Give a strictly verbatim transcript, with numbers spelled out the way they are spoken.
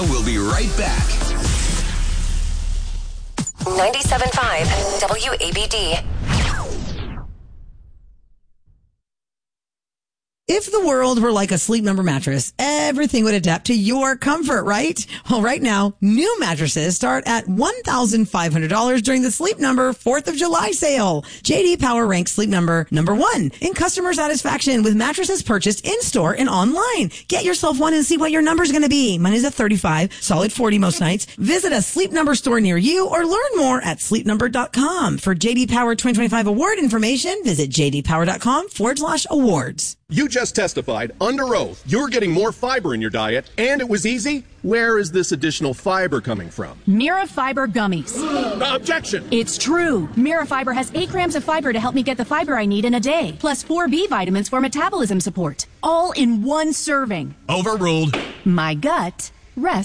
will be right back. ninety-seven point five W A B D. If the world were like a Sleep Number mattress, everything would adapt to your comfort, right? Well, right now, new mattresses start at one thousand five hundred dollars during the Sleep Number fourth of July sale. J D Power ranks Sleep Number number one in customer satisfaction with mattresses purchased in-store and online. Get yourself one and see what your number's going to be. Mine is a thirty-five, solid forty most nights. Visit a Sleep Number store near you or learn more at sleep number dot com. For J D Power twenty twenty-five award information, visit j d power dot com forward slash awards. You just testified under oath you're getting more fiber in your diet, and it was easy. Where is this additional fiber coming from? Mirafiber gummies. Uh, objection! It's true. Mirafiber has eight grams of fiber to help me get the fiber I need in a day, plus four B vitamins for metabolism support. All in one serving. Overruled. My gut rests